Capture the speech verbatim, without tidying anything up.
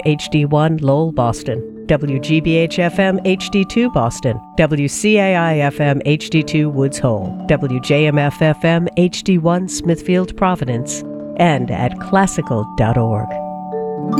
H D one Lowell, Boston, W G B H F M H D two Boston, W C A I F M H D two Woods Hole, W J M F F M H D one Smithfield, Providence, and at classical dot org.